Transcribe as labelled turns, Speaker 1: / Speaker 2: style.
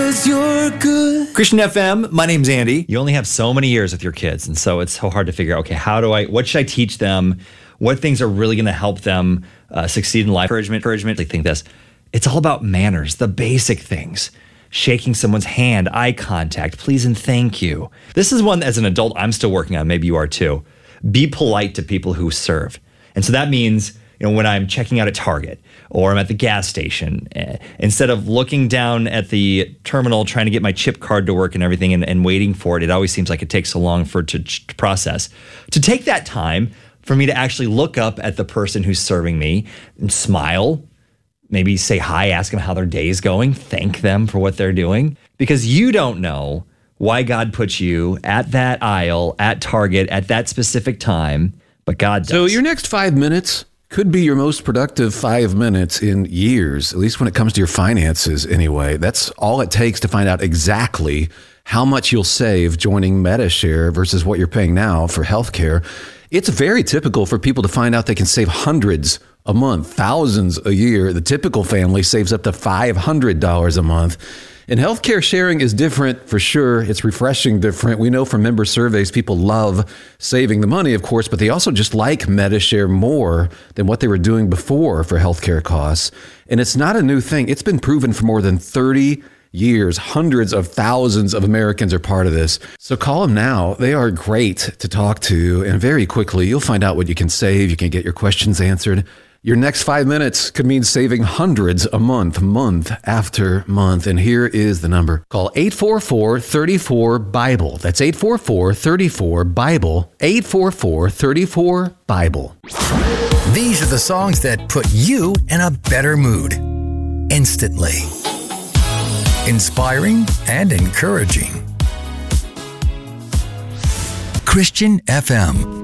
Speaker 1: 'cause you're good.
Speaker 2: Christian FM, my name's Andy. You only have so many years with your kids, and so it's so hard to figure out, okay, what should I teach them? What things are really going to help them succeed in life? Encouragement, I think this. It's all about manners, the basic things. Shaking someone's hand, eye contact, please and thank you. This is one, as an adult, I'm still working on. Maybe you are too. Be polite to people who serve. And so that means, when I'm checking out at Target or I'm at the gas station, instead of looking down at the terminal trying to get my chip card to work and everything and waiting for it, it always seems like it takes so long for it to process. To take that time for me to actually look up at the person who's serving me and smile, maybe say hi, ask them how their day is going, thank them for what they're doing, because you don't know why God put you at that aisle, at Target, at that specific time, but God does.
Speaker 3: So your next 5 minutes could be your most productive 5 minutes in years, at least when it comes to your finances anyway. That's all it takes to find out exactly how much you'll save joining Medi-Share versus what you're paying now for healthcare. It's very typical for people to find out they can save hundreds a month, thousands a year. The typical family saves up to $500 a month. And healthcare sharing is different for sure. It's refreshing different. We know from member surveys, people love saving the money, of course, but they also just like Medi-Share more than what they were doing before for healthcare costs. And it's not a new thing. It's been proven for more than 30 years. Hundreds of thousands of Americans are part of this. So call them now. They are great to talk to. And very quickly, you'll find out what you can save. You can get your questions answered. Your next 5 minutes could mean saving hundreds a month, month after month. And here is the number. Call 844-34-BIBLE. That's 844-34-BIBLE. 844-34-BIBLE.
Speaker 4: These are the songs that put you in a better mood instantly. Inspiring and encouraging. Christian FM.